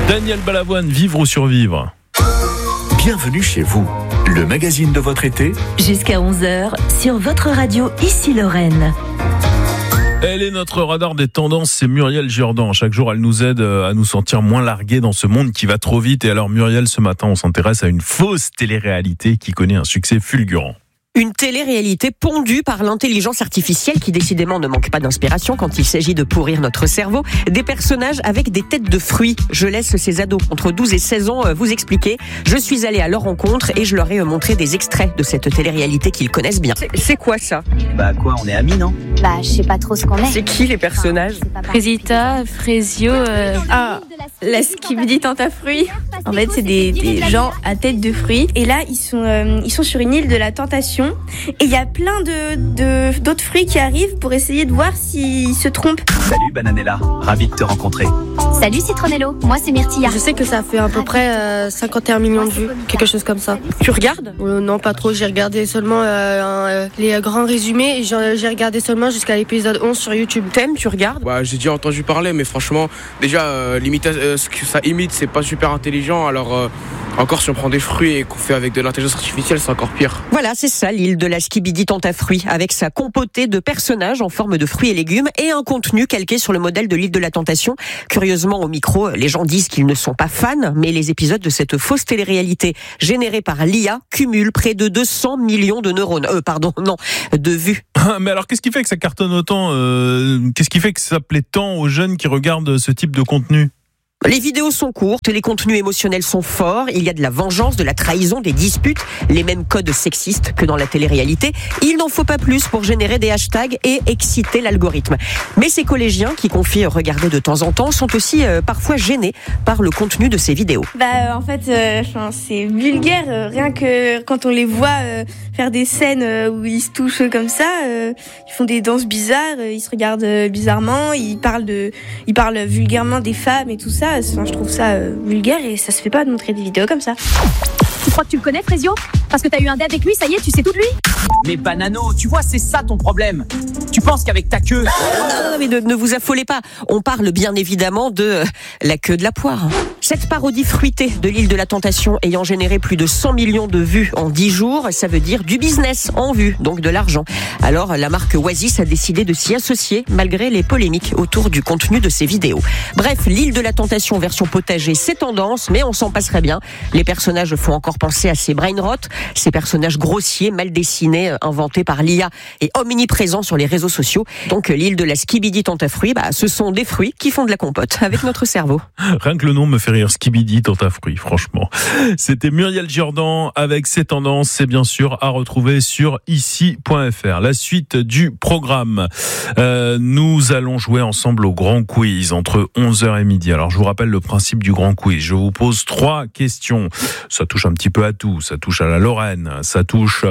Daniel Balavoine, Vivre ou survivre. Bienvenue chez vous, le magazine de votre été. Jusqu'à 11h, sur votre radio, ici Lorraine. Elle est notre radar des tendances, c'est Muriel Jourdan. Chaque jour, elle nous aide à nous sentir moins largués dans ce monde qui va trop vite. Et alors Muriel, ce matin, on s'intéresse à une fausse télé-réalité qui connaît un succès fulgurant. Une télé-réalité pondue par l'intelligence artificielle qui décidément ne manque pas d'inspiration quand il s'agit de pourrir notre cerveau. Des personnages avec des têtes de fruits. Je laisse ces ados entre 12 et 16 ans vous expliquer. Je suis allée à leur rencontre et je leur ai montré des extraits de cette télé-réalité qu'ils connaissent bien. C'est quoi ça ? Bah quoi, on est amis, non ? Bah je sais pas trop ce qu'on est. C'est qui les personnages ? Frésita, Frésio, la Skibidi Tante à fruits. En fait, c'est des gens à tête de fruits. Et là, ils sont sur une île de la tentation. Et il y a plein d'autres fruits qui arrivent pour essayer de voir s'ils se trompent. Salut Bananella, ravi de te rencontrer. Salut Citronello, moi c'est Myrtilla. Je sais que ça fait à peu près 51 millions de vues, quelque chose comme ça. Tu regardes ? Non, pas trop. J'ai regardé seulement les grands résumés. Et j'ai regardé seulement jusqu'à l'épisode 11 sur YouTube. T'aimes, tu regardes ? Ouais, j'ai déjà entendu parler, mais franchement, déjà, ce que ça imite, c'est pas super intelligent. Alors, encore si on prend des fruits et qu'on fait avec de l'intelligence artificielle, c'est encore pire. Voilà, c'est ça, l'île de la Skibidi Tante à fruits, avec sa compotée de personnages en forme de fruits et légumes et un contenu calqué sur le modèle de l'île de la Tentation. Curieusement, au micro, les gens disent qu'ils ne sont pas fans, mais les épisodes de cette fausse télé-réalité générée par l'IA cumulent près de 200 millions de neurones. De vues. Mais alors, qu'est-ce qui fait que ça cartonne autant Qu'est-ce qui fait que ça plaît tant aux jeunes qui regardent ce type de contenu ? Les vidéos sont courtes, les contenus émotionnels sont forts, il y a de la vengeance, de la trahison, des disputes, les mêmes codes sexistes que dans la télé-réalité. Il n'en faut pas plus pour générer des hashtags et exciter l'algorithme. Mais ces collégiens qui confient regarder de temps en temps sont aussi parfois gênés par le contenu de ces vidéos. En fait, c'est vulgaire. Rien que quand on les voit faire des scènes où ils se touchent comme ça, ils font des danses bizarres, ils se regardent bizarrement, ils parlent vulgairement des femmes et tout ça. Je trouve ça vulgaire et ça se fait pas de montrer des vidéos comme ça. Tu crois que tu le connais Frésio ? Parce que t'as eu un dé avec lui, ça y est, tu sais tout de lui ? Mais Banano, tu vois, c'est ça ton problème. Tu penses qu'avec ta queue... Non, mais ne vous affolez pas. On parle bien évidemment de la queue de la poire. Cette parodie fruitée de l'île de la Tentation ayant généré plus de 100 millions de vues en 10 jours, ça veut dire du business en vue, donc de l'argent. Alors, la marque Oasis a décidé de s'y associer malgré les polémiques autour du contenu de ces vidéos. Bref, l'île de la Tentation version potager, c'est tendance, mais on s'en passerait bien. Les personnages font encore penser à ces brain rot, ces personnages grossiers, mal dessinés, inventés par l'IA et omniprésents sur les réseaux sociaux. Donc, l'île de la Skibidi Tante à fruits, ce sont des fruits qui font de la compote avec notre cerveau. Rien que le nom me fait rire, Skibidi Tante à fruits, franchement. C'était Muriel Jourdan avec ses tendances, c'est bien sûr à retrouver sur ici.fr. La suite du programme. Nous allons jouer ensemble au grand quiz entre 11h et midi. Alors, je vous rappelle le principe du grand quiz. Je vous pose 3 questions. Ça touche un petit peu à tout. Ça touche à la Lorraine, ça touche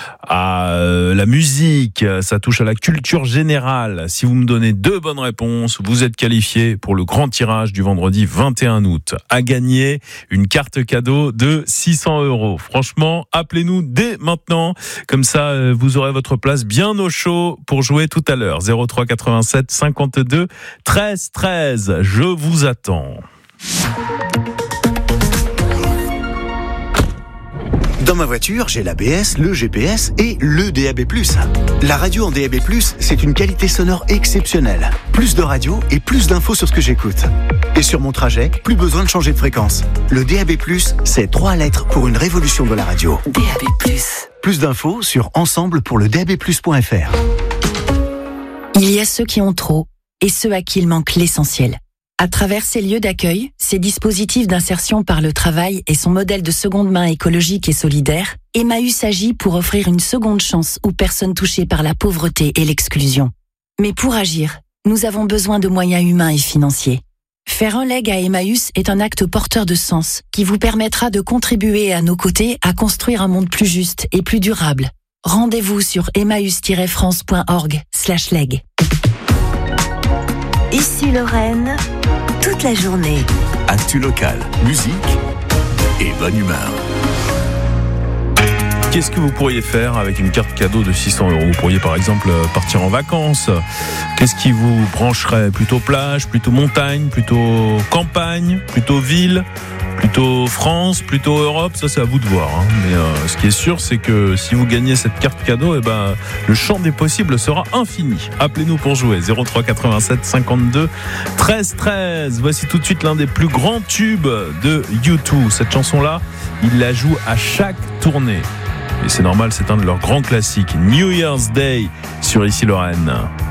à la musique, ça touche à la culture générale. Si vous me donnez 2 bonnes réponses, vous êtes qualifié pour le grand tirage du vendredi 21 août. À gagner une carte cadeau de 600 €. Franchement, appelez-nous dès maintenant. Comme ça, vous aurez votre place bien au chaud pour jouer tout à l'heure. 03 87 52 13 13. Je vous attends. Dans ma voiture, j'ai l'ABS, le GPS et le DAB+. La radio en DAB+, c'est une qualité sonore exceptionnelle. Plus de radio et plus d'infos sur ce que j'écoute. Et sur mon trajet, plus besoin de changer de fréquence. Le DAB+, c'est 3 lettres pour une révolution de la radio. DAB+. Plus d'infos sur ensemble-pour-le-DAB+.fr. Il y a ceux qui ont trop et ceux à qui il manque l'essentiel. À travers ces lieux d'accueil, ces dispositifs d'insertion par le travail et son modèle de seconde main écologique et solidaire, Emmaüs agit pour offrir une seconde chance aux personnes touchées par la pauvreté et l'exclusion. Mais pour agir, nous avons besoin de moyens humains et financiers. Faire un leg à Emmaüs est un acte porteur de sens qui vous permettra de contribuer à nos côtés à construire un monde plus juste et plus durable. Rendez-vous sur emmaüs-france.org/leg. Ici Lorraine, toute la journée. Actu local, musique et bonne humeur. Qu'est-ce que vous pourriez faire avec une carte cadeau de 600 €? Vous pourriez par exemple partir en vacances. Qu'est-ce qui vous brancherait? Plutôt plage, plutôt montagne, plutôt campagne, plutôt ville, plutôt France, plutôt Europe? Ça, c'est à vous de voir. Mais ce qui est sûr, c'est que si vous gagnez cette carte cadeau, le champ des possibles sera infini. Appelez-nous pour jouer. 03 87 52 13 13. Voici tout de suite l'un des plus grands tubes de U2. Cette chanson-là, ils la jouent à chaque tournée. Et c'est normal, c'est un de leurs grands classiques. New Year's Day sur Ici Lorraine.